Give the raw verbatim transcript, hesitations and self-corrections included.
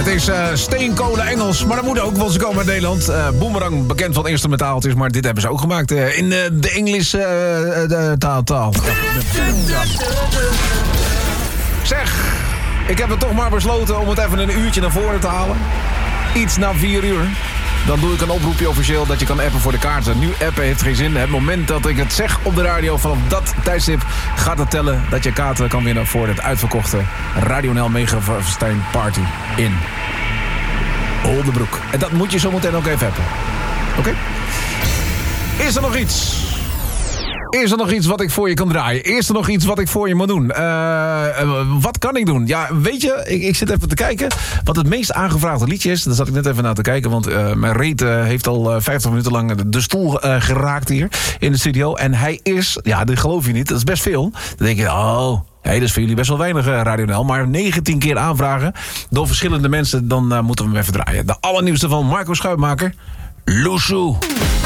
Het is uh, steenkolen Engels, maar dat moet ook, want ze komen uit Nederland. Uh, Boomerang, bekend van instrumentaal, het is, maar dit hebben ze ook gemaakt uh, in uh, de Engelse uh, de taal. taal. Zeg, ik heb het toch maar besloten om het even een uurtje naar voren te halen. Iets na vier uur. Dan doe ik een oproepje officieel dat je kan appen voor de kaarten. Nu appen heeft geen zin. Het moment dat ik het zeg op de radio, vanaf dat tijdstip gaat het tellen dat je kaarten kan winnen voor het uitverkochte Radio N L Megafestijn Party in Oldebroek. En dat moet je zo meteen ook even appen. Oké? Okay? Is er nog iets? Is er nog iets wat ik voor je kan draaien? Is er nog iets wat ik voor je moet doen? Uh, uh, wat kan ik doen? Ja, weet je, ik, ik zit even te kijken wat het meest aangevraagde liedje is. Daar zat ik net even naar te kijken, want uh, mijn reet uh, heeft al uh, vijftig minuten lang de stoel uh, geraakt hier in de studio. En hij is, ja, dat geloof je niet, dat is best veel. Dan denk je, oh... Hey, dat is voor jullie best wel weinig uh, Radio N L. Maar negentien keer aanvragen door verschillende mensen, dan uh, moeten we hem even draaien. De allernieuwste van Marco Schuitmaker, Loeshoe.